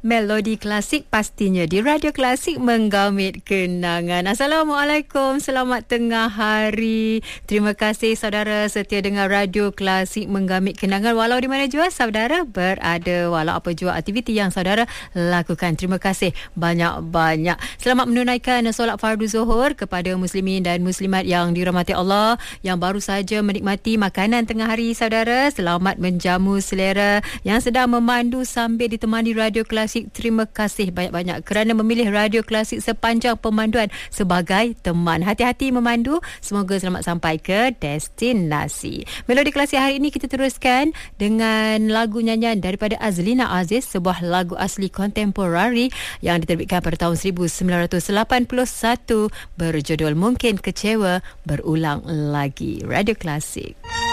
Melodi klasik pastinya di Radio Klasik menggamit kenangan. Assalamualaikum, selamat tengah hari. Terima kasih saudara setia dengar Radio Klasik menggamit kenangan walau di mana jua saudara berada, walau apa jua aktiviti yang saudara lakukan. Terima kasih banyak-banyak. Selamat menunaikan solat fardu zuhur kepada muslimin dan muslimat yang dirahmati Allah yang baru saja menikmati makanan tengah hari saudara. Selamat menjamu selera yang sedang memandu sambil ditemani Radio Klasik. Terima kasih banyak-banyak kerana memilih Radio Klasik sepanjang pemanduan sebagai teman. Hati-hati memandu, semoga selamat sampai ke destinasi. Melodi Klasik hari ini kita teruskan dengan lagu nyanyian daripada Azlina Aziz, sebuah lagu asli kontemporari yang diterbitkan pada tahun 1981 berjudul Mungkin Kecewa Berulang Lagi. Radio Klasik.